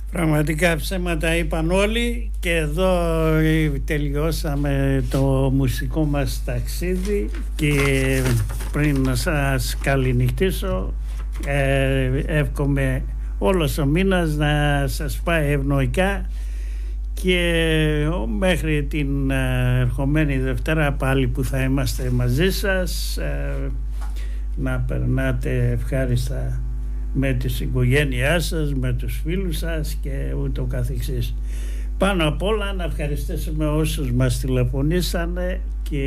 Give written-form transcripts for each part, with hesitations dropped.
Πραγματικά ψέματα είπαν όλοι και εδώ τελειώσαμε το μουσικό μας ταξίδι και πριν να σας καληνυχτήσω εύχομαι όλος ο μήνας να σας πάει ευνοϊκά και μέχρι την ερχομένη Δευτέρα πάλι που θα είμαστε μαζί σας να περνάτε ευχάριστα με τις οικογένειάς σας, με τους φίλους σας και ούτω καθεξής. Πάνω απ' όλα να ευχαριστήσουμε όσους μας τηλεφωνήσανε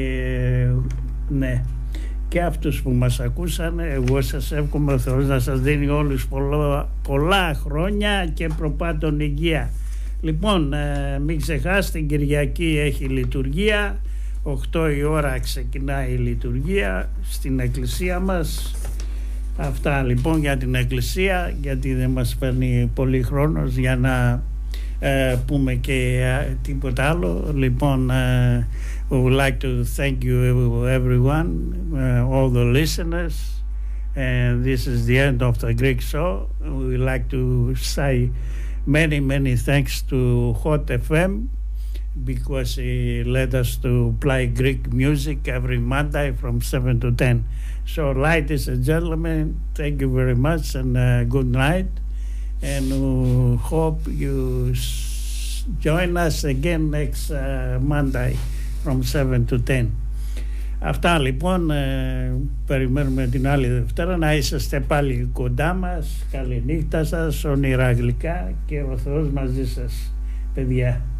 και αυτούς που μας ακούσανε. Εγώ σας εύχομαι ο Θεός να σας δίνει όλους πολλά χρόνια και προπάτων υγεία. Λοιπόν, μην ξεχάσετε, την Κυριακή έχει λειτουργία, 8 η ώρα ξεκινάει η λειτουργία στην εκκλησία μας. Αυτά λοιπόν για την εκκλησία, γιατί δεν μας παίρνει πολύ χρόνος για να πούμε και τίποτα άλλο. Λοιπόν, we would like to thank you everyone, all the listeners, and this is the end of the Greek show. We would like to say many thanks to Hot FM because he led us to play Greek music every Monday from 7 to 10. So, ladies and gentlemen, thank you very much and good night, and hope you join us again next Monday from 7 to 10. Αυτά λοιπόν, περιμένουμε την άλλη Δευτέρα να είσαστε πάλι κοντά μας. Καληνύχτα σας, όνειρα γλυκά και ο Θεός μαζί σας, παιδιά.